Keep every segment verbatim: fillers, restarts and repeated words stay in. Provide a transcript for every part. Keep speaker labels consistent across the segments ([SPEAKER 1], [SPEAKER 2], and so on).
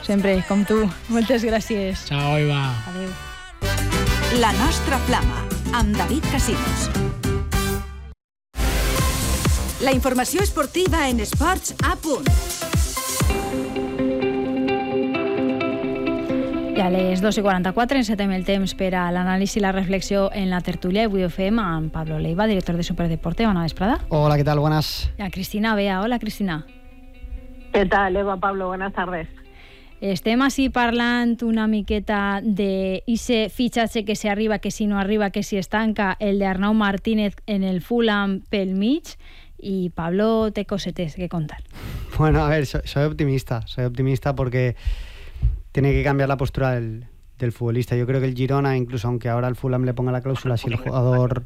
[SPEAKER 1] Sempre, com tu. Moltes gràcies.
[SPEAKER 2] Ciao, Eva.
[SPEAKER 1] Adéu.
[SPEAKER 3] La nostra flama, amb David Casinos. La informació esportiva en Esports a punt.
[SPEAKER 1] I a les dos i quaranta-quatre encetem el temps per a l'anàlisi i la reflexió en la tertúlia. Avui ho fem amb Pablo Leiva, director de Superdeporte. Bona vesprada.
[SPEAKER 4] Hola, ¿qué tal? Buenas.
[SPEAKER 1] Y a Cristina Bea. Hola, Cristina.
[SPEAKER 5] ¿Qué tal, Eva, Pablo? Buenas tardes.
[SPEAKER 1] Estem així parlant una miqueta de ese fitxatge que si arriba, que si no arriba, que si es tanca, el de Arnau Martínez en el Fulham pel mig, y Pablo té cosetes que contar.
[SPEAKER 4] Bueno, a ver, soy, soy optimista, soy optimista porque tiene que cambiar la postura del, del futbolista. Yo creo que el Girona, incluso aunque ahora el Fulham le ponga la cláusula, si el jugador,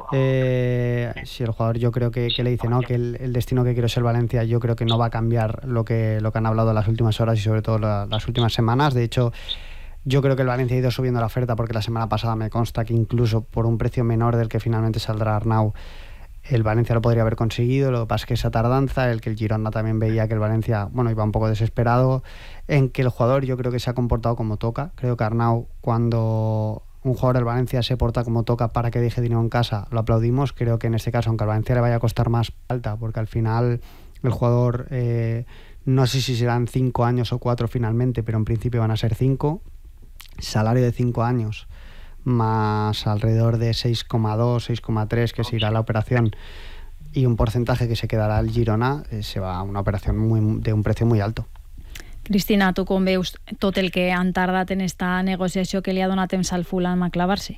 [SPEAKER 4] eh, si el jugador yo creo que, que le dice no, que el, el destino que quiero es el Valencia, yo creo que no va a cambiar lo que, lo que han hablado en las últimas horas y sobre todo la, las últimas semanas. De hecho, yo creo que el Valencia ha ido subiendo la oferta porque la semana pasada me consta que incluso por un precio menor del que finalmente saldrá Arnau, el Valencia lo podría haber conseguido. Lo que pasa es que esa tardanza, el que el Girona también veía que el Valencia, bueno, iba un poco desesperado, en que el jugador yo creo que se ha comportado como toca. Creo que Arnau, cuando un jugador del Valencia se porta como toca para que deje dinero en casa, lo aplaudimos. Creo que en este caso, aunque al Valencia le vaya a costar más alta, porque al final el jugador, eh, no sé si serán cinco años o cuatro finalmente, pero en principio van a ser cinco, salario de cinco años, más alrededor de seis coma dos, seis coma tres que se irá a la operación y un porcentaje que se quedarà al Girona, eh, se va a una operación muy, de un precio muy alto.
[SPEAKER 1] Cristina, tu com veus tot el que han tardat en esta negociació que li ha donat temps al Fulham a clavar-se?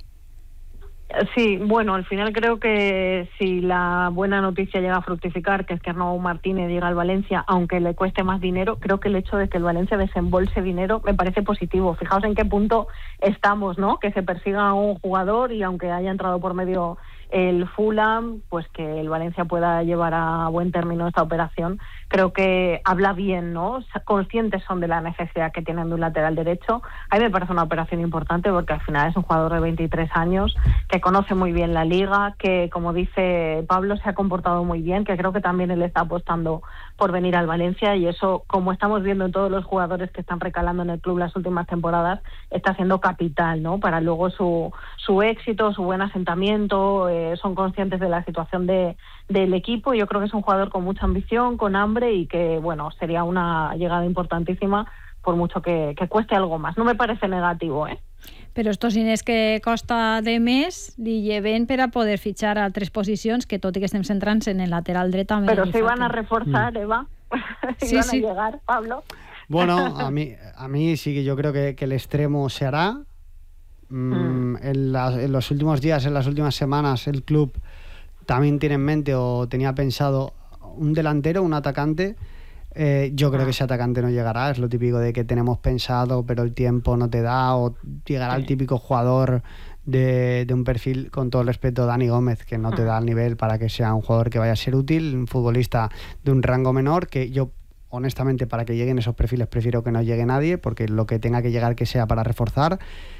[SPEAKER 5] Sí, bueno, al final creo que si la buena noticia llega a fructificar, que es que Arnau Martínez llega al Valencia, aunque le cueste más dinero, creo que el hecho de que el Valencia desembolse dinero me parece positivo. Fijaos en qué punto estamos, ¿no? Que se persiga a un jugador y aunque haya entrado por medio el Fulham, pues que el Valencia pueda llevar a buen término esta operación. Creo que habla bien, ¿no? Conscientes son de la necesidad que tienen de un lateral derecho. A mí me parece una operación importante porque al final es un jugador de veintitrés años que conoce muy bien la liga, que como dice Pablo se ha comportado muy bien, que creo que también él está apostando por venir al Valencia y eso, como estamos viendo en todos los jugadores que están recalando en el club las últimas temporadas, está siendo capital, ¿no? Para luego su, su éxito, su buen asentamiento, eh, son conscientes de la situación de, del equipo. Yo creo que es un jugador con mucha ambición, con hambre y que, bueno, sería una llegada importantísima por mucho que, que cueste algo más. No me parece negativo, ¿eh?
[SPEAKER 1] Però estos diners que costa de més li lleven per a poder fitxar a altres posicions que tot i que estem centrant en el lateral dret també.
[SPEAKER 5] Pero se iban a reforzar, mm. Eva.
[SPEAKER 1] Sí,
[SPEAKER 5] iban
[SPEAKER 1] sí.
[SPEAKER 5] a llegar, Pablo.
[SPEAKER 4] Bueno, a mí, a mí sí que yo creo que, que el extremo se hará. Mm, mm. En, la, en los últimos días, en las últimas semanas, el club también tiene en mente o tenía pensado un delantero, un atacante. Eh, yo creo que ese atacante no llegará, es lo típico de que tenemos pensado pero el tiempo no te da, o llegará sí. el típico jugador de, de un perfil, con todo el respeto, Dani Gómez, que no te da el nivel para que sea un jugador que vaya a ser útil, un futbolista de un rango menor, que yo honestamente para que lleguen esos perfiles prefiero que no llegue nadie, porque lo que tenga que llegar que sea para reforzar.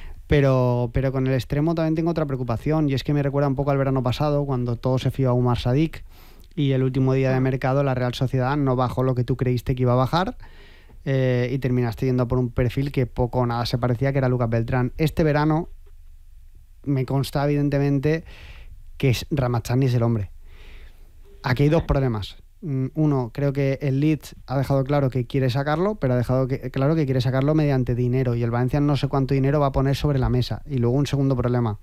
[SPEAKER 4] Pero, pero con el extremo también tengo otra preocupación, y es que me recuerda un poco al verano pasado cuando todo se fió a Umar Sadik y el último día de mercado la Real Sociedad no bajó lo que tú creíste que iba a bajar, eh, y terminaste yendo por un perfil que poco o nada se parecía, que era Lucas Beltrán. Este verano me consta evidentemente que Ramazani es el hombre. Aquí hay dos problemas. Uno, creo que el Leeds ha dejado claro que quiere sacarlo, pero ha dejado que, claro que quiere sacarlo mediante dinero, y el Valencia no sé cuánto dinero va a poner sobre la mesa. Y luego un segundo problema.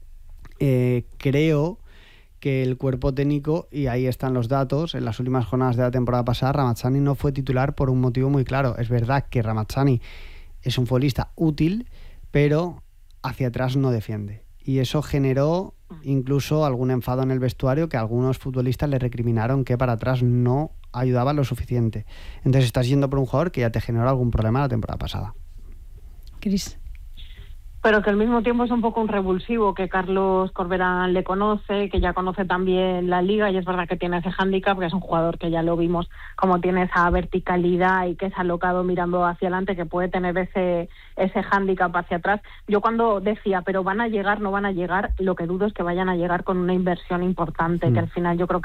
[SPEAKER 4] Eh, creo que el cuerpo técnico, y ahí están los datos, en las últimas jornadas de la temporada pasada Ramazani no fue titular por un motivo muy claro. Es verdad que Ramazani es un futbolista útil, pero hacia atrás no defiende. Y eso generó incluso algún enfado en el vestuario, que algunos futbolistas le recriminaron que para atrás no ayudaba lo suficiente. Entonces estás yendo por un jugador que ya te generó algún problema la temporada pasada.
[SPEAKER 1] Cris.
[SPEAKER 5] Pero que al mismo tiempo es un poco un revulsivo, que Carlos Corberán le conoce, que ya conoce también la liga, y es verdad que tiene ese hándicap, que es un jugador que ya lo vimos como tiene esa verticalidad y que es alocado mirando hacia adelante, que puede tener ese ese hándicap hacia atrás. Yo cuando decía, pero van a llegar, no van a llegar, lo que dudo es que vayan a llegar con una inversión importante, mm. que al final yo creo que